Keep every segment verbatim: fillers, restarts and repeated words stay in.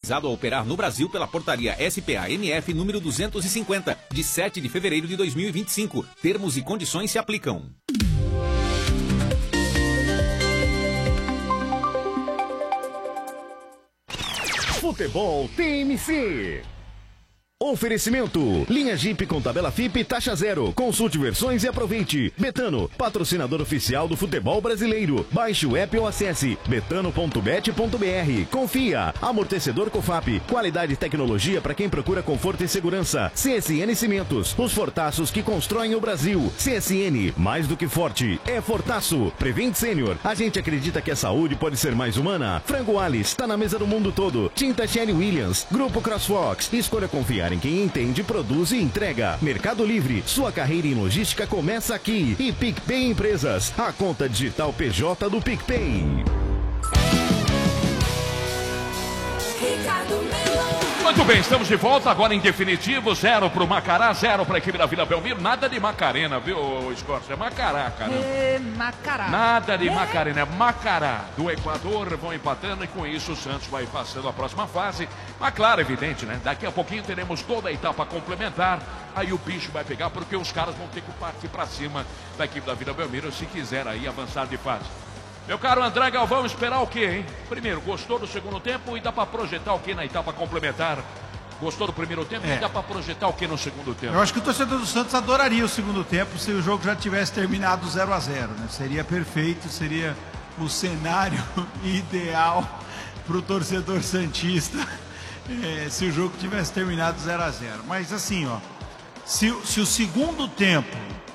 autorizado a operar no Brasil pela portaria S P A M F número duzentos e cinquenta, de sete de fevereiro de dois mil e vinte e cinco. Termos e condições se aplicam. Futebol T M C. Oferecimento, linha Jeep com tabela F I P taxa zero. Consulte versões e aproveite. Betano, patrocinador oficial do futebol brasileiro. Baixe o app ou acesse betano ponto bet ponto br. Confia, amortecedor Cofap, qualidade e tecnologia para quem procura conforto e segurança. C S N Cimentos, os fortaços que constroem o Brasil. C S N, mais do que forte, é fortaço. Prevent Sênior, a gente acredita que a saúde pode ser mais humana. Frango Alice, tá na mesa do mundo todo. Tinta Sherry Williams, Grupo CrossFox, escolha confiar em quem entende, produz e entrega. Mercado Livre, sua carreira em logística começa aqui. E PicPay Empresas, a conta digital P J do PicPay. Muito bem, estamos de volta agora em definitivo. Zero para o Macará, zero para a equipe da Vila Belmiro. Nada de Macarena, viu, Scorcio? É Macará, cara. É Macará. Nada de Macarena, é Macará. Do Equador vão empatando e com isso o Santos vai passando a próxima fase. Mas claro, evidente, né? Daqui a pouquinho teremos toda a etapa complementar. Aí o bicho vai pegar porque os caras vão ter que partir para cima da equipe da Vila Belmiro se quiser aí avançar de fase. Meu caro André Galvão, esperar o quê, hein? Primeiro, gostou do segundo tempo e dá para projetar o quê na etapa complementar? Gostou do primeiro tempo é. e dá para projetar o quê no segundo tempo? Eu acho que o torcedor do Santos adoraria o segundo tempo se o jogo já tivesse terminado zero a zero, né? Seria perfeito, seria o cenário ideal para o torcedor santista é, se o jogo tivesse terminado zero a zero. Mas assim, ó, se, se o segundo tempo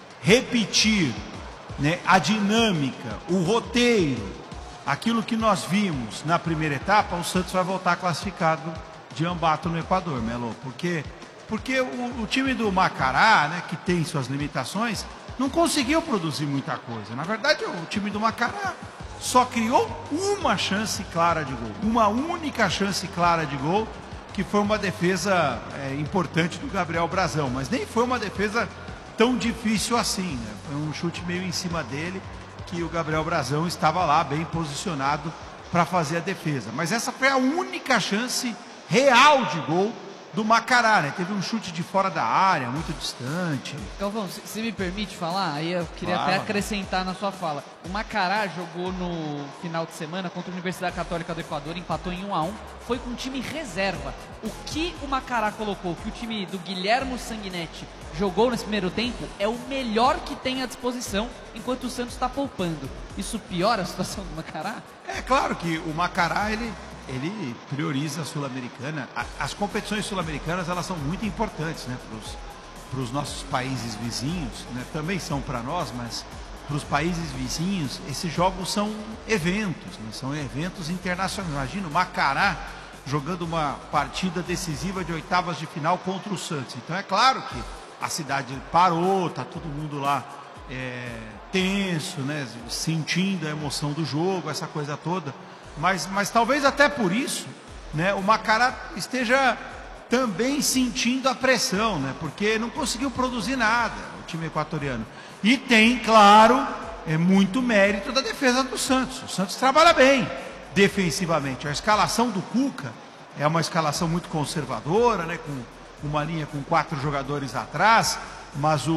repetir, né, a dinâmica, o roteiro, aquilo que nós vimos na primeira etapa, o Santos vai voltar classificado de Ambato no Equador, Melo, porque, porque o, o time do Macará, né, que tem suas limitações, não conseguiu produzir muita coisa. Na verdade, o time do Macará só criou uma chance clara de gol, uma única chance clara de gol, que foi uma defesa é, importante do Gabriel Brazão, mas nem foi uma defesa tão difícil assim, né? Foi um chute meio em cima dele, que o Gabriel Brazão estava lá bem posicionado para fazer a defesa. Mas essa foi a única chance real de gol do Macará, né? Teve um chute de fora da área, muito distante. Galvão, se, se me permite falar, aí eu queria Fala. até acrescentar na sua fala. O Macará jogou no final de semana contra a Universidade Católica do Equador, empatou em um a um, foi com um time reserva. O que o Macará colocou, o que o time do Guilhermo Sanguinetti jogou nesse primeiro tempo, é o melhor que tem à disposição, enquanto o Santos está poupando. Isso piora a situação do Macará? É claro que o Macará, ele... ele prioriza a Sul-Americana. As competições sul-americanas, elas são muito importantes, né, para os nossos países vizinhos, né, também são para nós, mas para os países vizinhos, esses jogos são eventos, né, são eventos internacionais. Imagina o Macará jogando uma partida decisiva de oitavas de final contra o Santos. Então é claro que a cidade parou, tá todo mundo lá é, tenso, né, sentindo a emoção do jogo, essa coisa toda. Mas, mas talvez até por isso, né, o Macará esteja também sentindo a pressão, né, porque não conseguiu produzir nada, o time equatoriano. E tem, claro, é muito mérito da defesa do Santos. O Santos trabalha bem defensivamente. A escalação do Cuca é uma escalação muito conservadora, né, com uma linha com quatro jogadores atrás, mas o,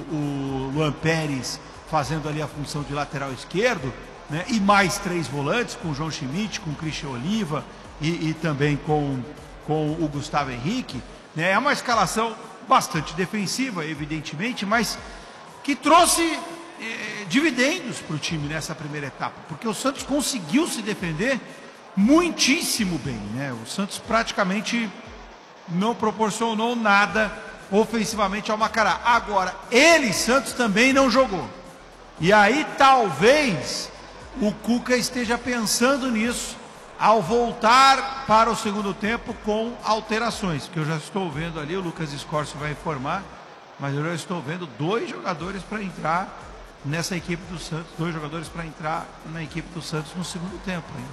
o Luan Pérez fazendo ali a função de lateral esquerdo, né, e mais três volantes, com o João Schmidt, com o Christian Oliva e, e também com, com o Gustavo Henrique, né, é uma escalação bastante defensiva, evidentemente, mas que trouxe eh, dividendos para o time nessa primeira etapa, porque o Santos conseguiu se defender muitíssimo bem, né? O Santos praticamente não proporcionou nada ofensivamente ao Macará. Agora, ele, Santos, também não jogou. E aí talvez o Cuca esteja pensando nisso ao voltar para o segundo tempo com alterações, que eu já estou vendo ali, o Lucas Scorcio vai informar, mas eu já estou vendo dois jogadores para entrar nessa equipe do Santos, dois jogadores para entrar na equipe do Santos no segundo tempo, hein?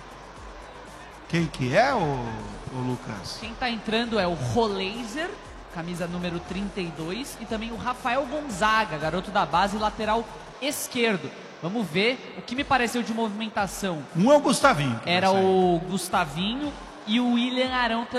Quem que é, o, o Lucas? Quem está entrando é o Roleiser, camisa número trinta e dois, e também o Rafael Gonzaga, garoto da base, lateral esquerdo. Vamos ver o que me pareceu de movimentação. Um é o Gustavinho. Era o Gustavinho e o William Arão